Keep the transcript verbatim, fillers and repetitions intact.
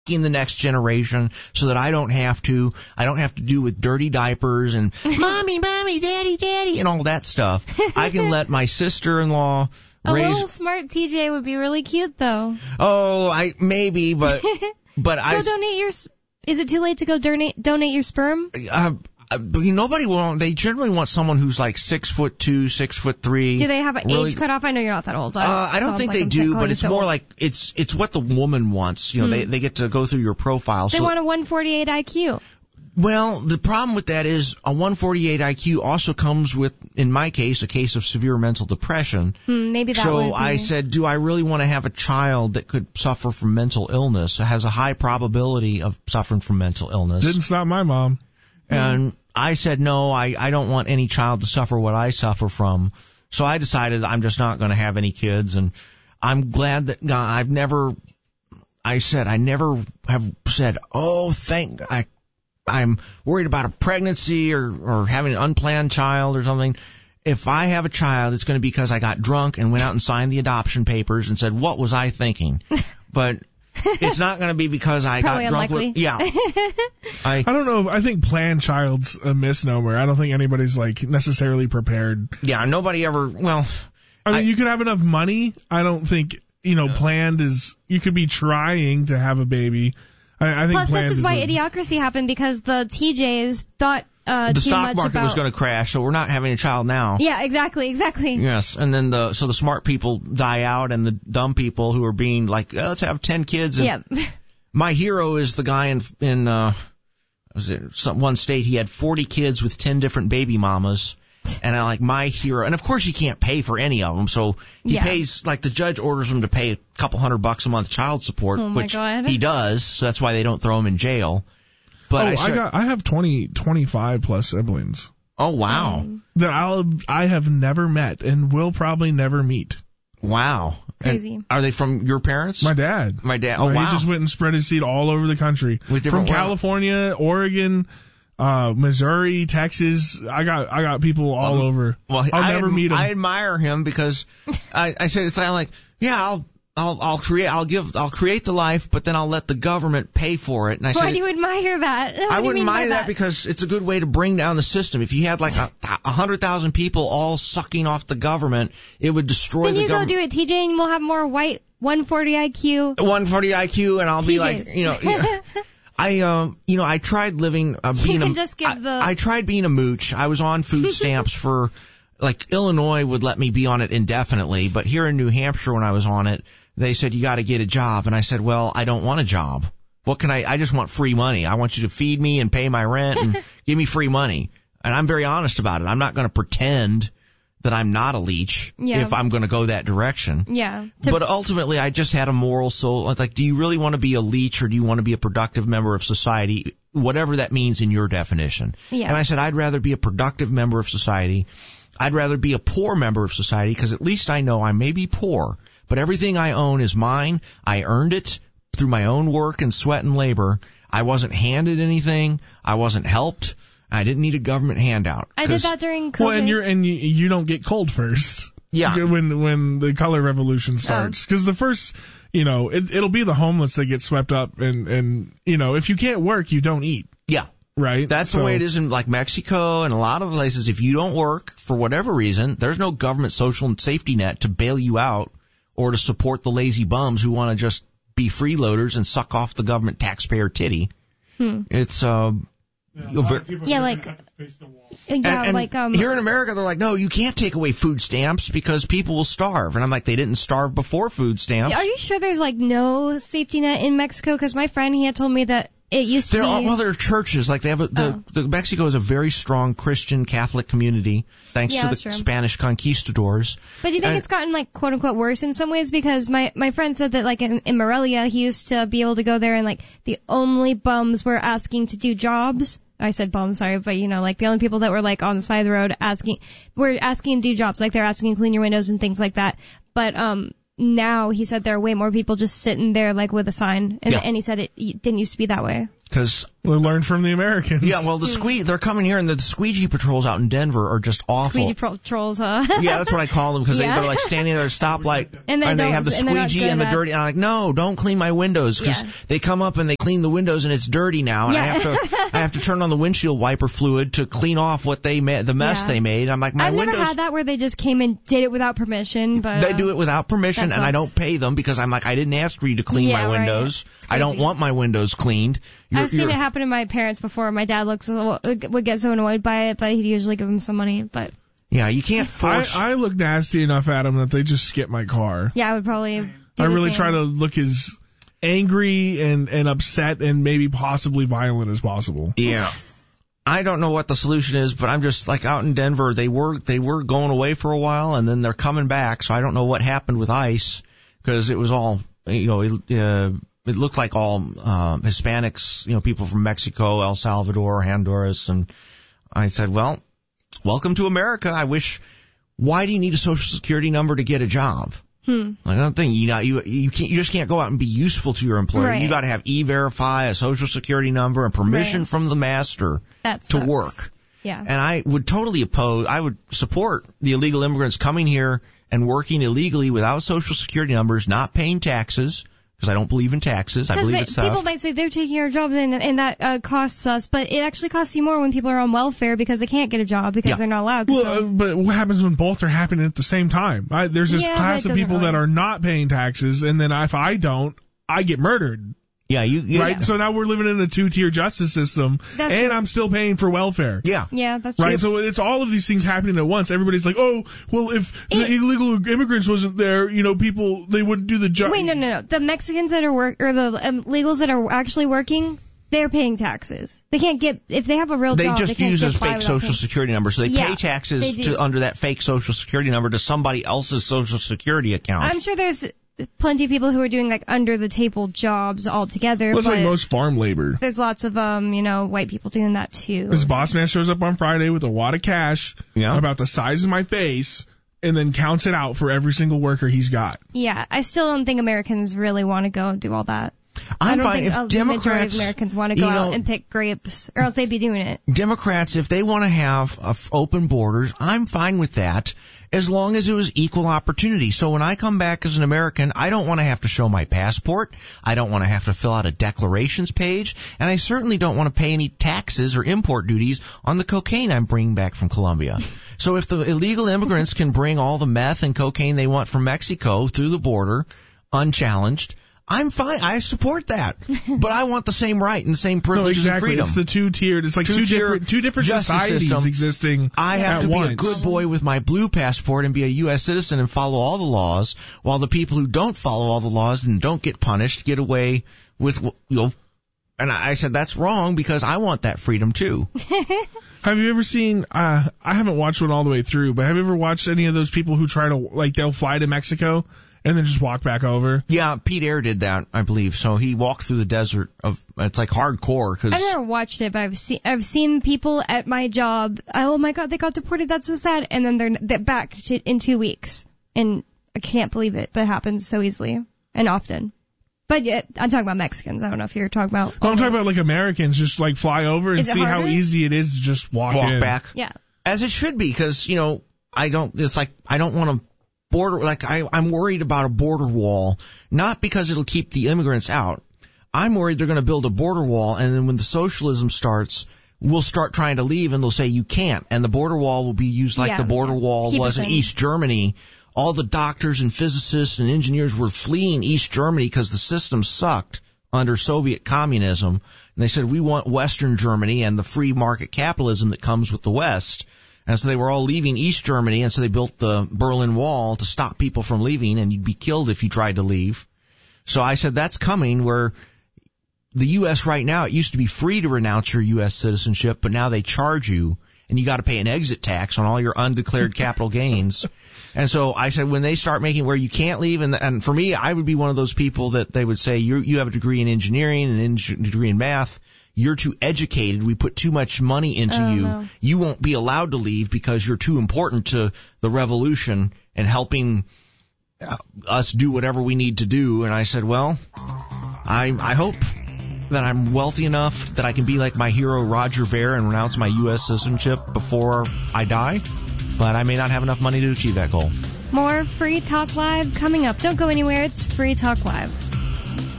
masking the next generation so that I don't have to. I don't have to do with dirty diapers and mommy, mommy, daddy, daddy, and all that stuff. I can let my sister-in-law A raise. little smart T J would be really cute, though. Oh, I maybe, but but Go I. donate your. s- Is it too late to go donate donate your sperm? Uh, uh, nobody will. They generally want someone who's like six foot two, six foot three. Do they have an really, age cutoff? I know you're not that old. Uh, I don't sounds think like they I'm do, calling but you it's so more old. like it's it's what the woman wants. You know, Hmm. they they get to go through your profile. They so, want a one forty-eight I Q. Well, the problem with that is a one forty-eight I Q also comes with, in my case, a case of severe mental depression. Hmm, maybe that so would be. I said, do I really want to have a child that could suffer from mental illness, has a high probability of suffering from mental illness? Didn't stop my mom. And I said, no, I, I don't want any child to suffer what I suffer from. So I decided I'm just not going to have any kids. And I'm glad that God, I've never, I said, I never have said, oh, thank, I, I'm worried about a pregnancy or, or having an unplanned child or something. If I have a child, it's going to be because I got drunk and went out and signed the adoption papers and said, what was I thinking? But it's not going to be because I Probably got drunk unlikely. with, yeah. I, I don't know. I think planned child's a misnomer. I don't think anybody's like necessarily prepared. yeah, nobody ever, well, I mean, I- you could have enough money. I don't think, you know, planned is, you could be trying to have a baby. I, I think Plus, planned this is why a, idiocracy happened because the T Js thought uh, the too stock much market about. was going to crash, so we're not having a child now. Yeah, exactly, exactly. Yes, and then the so the smart people die out, and the dumb people who are being like, oh, let's have ten kids. And Yeah. my hero is the guy in in uh, was it some one state? He had forty kids with ten different baby mamas, and I like my hero. And of course, he can't pay for any of them, so he Yeah. pays like the judge orders him to pay a couple hundred bucks a month child support, Oh, my which God. he does. So that's why they don't throw him in jail. But Oh, I, I said- got, I have twenty, twenty-five plus siblings oh wow. Um, that I'll, I have never met and will probably never meet. Wow. Crazy. And are they from your parents? My dad. My dad. Oh, Uh, wow. He just went and spread his seed all over the country. With From different women. California, Oregon, uh, Missouri, Texas. I got, I got people all Um, over. Well, I'll I never adm- meet him. I admire him because I, I said it's kind of like, yeah, I'll, I'll, I'll create, I'll give, I'll create the life, but then I'll let the government pay for it. And I Why said, do you admire that? What do I you wouldn't mean by mind that because it's a good way to bring down the system. If you had like a, a hundred thousand people all sucking off the government, it would destroy Then the you go government. do it, T J, and we'll have more white one forty I Q. one forty I Q, and I'll be like, T Js. you know, yeah. I, um, you know, I tried living, uh, being can a, just give I, the- I tried being a mooch. I was on food stamps for, like, Illinois would let me be on it indefinitely, but here in New Hampshire when I was on it, they said, you gotta get a job. And I said, well, I don't want a job. What can I, I just want free money. I want you to feed me and pay my rent and give me free money. And I'm very honest about it. I'm not gonna pretend that I'm not a leech Yeah. if I'm gonna go that direction. Yeah. To- But ultimately, I just had a moral soul. Like, do you really want to be a leech or do you want to be a productive member of society? Whatever that means in your definition. Yeah. And I said, I'd rather be a productive member of society. I'd rather be a poor member of society because at least I know I may be poor, but everything I own is mine. I earned it through my own work and sweat and labor. I wasn't handed anything. I wasn't helped. I didn't need a government handout. I did that during COVID. well, and you're, and you, you don't get cold first. Yeah. When, when the color revolution starts. Cause the first, you know, it, it'll be the homeless that get swept up and, and, you know, if you can't work, you don't eat. Yeah. Right? That's So- the way it is in like Mexico and a lot of places. If you don't work for whatever reason, there's no government social and safety net to bail you out or to support the lazy bums who want to just be freeloaders and suck off the government taxpayer titty. Hmm. It's um Yeah, Yeah, like, yeah, and, and like, um, here in America they're like, no, you can't take away food stamps because people will starve. And I'm like, they didn't starve before food stamps. are you sure there's like no safety net in Mexico? Because my friend, he had told me that it used to There be. are, well, there are churches. Like they have a, the, Oh. the Mexico is a very strong Christian Catholic community, thanks Yeah, to that's the true. Spanish conquistadors. But do you think And- it's gotten like quote unquote worse in some ways? Because my my friend said that like in, in Morelia, he used to be able to go there and like the only bums were asking to do jobs. I said bums, sorry, but you know, like the only people that were like on the side of the road asking were asking to do jobs, like they're asking to clean your windows and things like that. But um now he said there are way more people just sitting there like with a sign, and Yeah. and he said it didn't used to be that way. Because we learned from the Americans. Yeah, well, the sque- they're coming here, and the squeegee patrols out in Denver are just awful. Squeegee patrols, huh? Yeah, that's what I call them, because Yeah. they, they're like standing there at a stoplight, And they and they don't- have the and they're not squeegee good and the at- dirty. And I'm like, no, don't clean my windows, because Yeah. they come up and they clean the windows, and it's dirty now, and Yeah. I have to I have to turn on the windshield wiper fluid to clean off what they made, the mess Yeah. they made. I'm like, my I've windows. never had that where they just came and did it without permission, but They uh, do it without permission, that and I sucks. don't pay them because I'm like, I didn't ask for you to clean Yeah, my right. windows. It's I don't crazy. want my windows cleaned. You're, I've seen you're- it happen to my parents before. My dad looks would get so annoyed by it, but he'd usually give him some money. But Yeah, you can't I, force. I look nasty enough at them that they just skip my car. yeah, I would probably. Do I the really same. try to look as angry and, and upset and maybe possibly violent as possible. Yeah. I don't know what the solution is, but I'm just like out in Denver. They were they were going away for a while, and then they're coming back. So I don't know what happened with ICE, because it was all, you know, it, uh, it looked like all um, Hispanics, you know, people from Mexico, El Salvador, Honduras, and I said, well, welcome to America. I wish. Why do you need a social security number to get a job? Hmm. I don't think you know you you can't you just can't go out and be useful to your employer. Right. You got to have E-Verify, a social security number, and permission Right. from the master That to sucks. work. Yeah. And I would totally oppose. I would support the illegal immigrants coming here and working illegally without social security numbers, not paying taxes, because I don't believe in taxes. I Because believe it's people theft. might say they're taking our jobs and, and that uh, costs us, but it actually costs you more when people are on welfare because they can't get a job because Yeah. they're not allowed. 'cause Well, no- uh, but what happens when both are happening at the same time? I, there's this Yeah, class but it of people doesn't that really- are not paying taxes, and then if I don't, I get murdered. Yeah, you, you Right? So now we're living in a two-tier justice system, That's and true. I'm still paying for welfare. Yeah. yeah, that's true. Right, so it's all of these things happening at once. Everybody's like, oh, well, if the It- illegal immigrants wasn't there, you know, people, they wouldn't do the job. Wait, no, no, no. The Mexicans that are work or the um, illegals that are actually working, they're paying taxes. They can't get if they have a real They job. just they can't use get a by fake without social paying. security number, so they Yeah, pay taxes they do. to under that fake social security number to somebody else's social security account. I'm sure there's plenty of people who are doing like under the table jobs altogether, Well, it's but like most farm labor. there's lots of um, you know, white people doing that too. This boss man shows up on Friday with a wad of cash Yeah. about the size of my face and then counts it out for every single worker he's got. Yeah, I still don't think Americans really want to go and do all that. I I'm don't fine think if a majority of Democrats, Americans want to go you know, out and pick grapes, or else they'd be doing it. Democrats, if they want to have uh, f- open borders, I'm fine with that, as long as it was equal opportunity. So when I come back as an American, I don't want to have to show my passport. I don't want to have to fill out a declarations page. And I certainly don't want to pay any taxes or import duties on the cocaine I'm bringing back from Colombia. So if the illegal immigrants can bring all the meth and cocaine they want from Mexico through the border unchallenged, I'm fine. I support that. But I want the same right and the same No, privileges exactly. and freedom. It's the two-tiered. It's like two Two-tier different, two different justice societies system. existing I have at to be once. a good boy with my blue passport and be a U S citizen and follow all the laws, while the people who don't follow all the laws and don't get punished get away with, you know, and I said that's wrong because I want that freedom too. Have you ever seen, uh, I haven't watched one all the way through, but have you ever watched any of those people who try to, like, they'll fly to Mexico and then just walk back over? Yeah, Pete Eyre did that, I believe. So he walked through the desert of, it's like hardcore because. I've never watched it, but I've seen I've seen people at my job. Oh my god, they got deported. That's so sad. And then they're, they're back to, in two weeks, and I can't believe it, but it happens so easily and often. But yeah, I'm talking about Mexicans. I don't know if you're talking about. No, I'm talking about like Americans just like fly over and Is it see how harder? easy it is to just walk, walk in. back. Yeah. As it should be, because, you know, I don't, it's like, I don't want to border, like, I, I'm worried about a border wall, not because it'll keep the immigrants out. I'm worried they're going to build a border wall, and then when the socialism starts, we'll start trying to leave, and they'll say you can't, and the border wall will be used like Yeah, the border wall keep was us in in. East Germany. All the doctors and physicists and engineers were fleeing East Germany because the system sucked under Soviet communism. And they said, we want Western Germany and the free market capitalism that comes with the West. And so they were all leaving East Germany, and so they built the Berlin Wall to stop people from leaving, and you'd be killed if you tried to leave. So I said, that's coming, where the U S right now, it used to be free to renounce your U S citizenship, but now they charge you, and you got to pay an exit tax on all your undeclared capital gains. And so I said, when they start making where you can't leave, and, and for me, I would be one of those people that they would say, you you have a degree in engineering and a degree in math. You're too educated. We put too much money into Oh, you. no. You won't be allowed to leave because you're too important to the revolution and helping uh, us do whatever we need to do. And I said, well, I I hope that I'm wealthy enough that I can be like my hero Roger Ver and renounce my U S citizenship before I die, but I may not have enough money to achieve that goal. More Free Talk Live coming up. Don't go anywhere. It's Free Talk Live.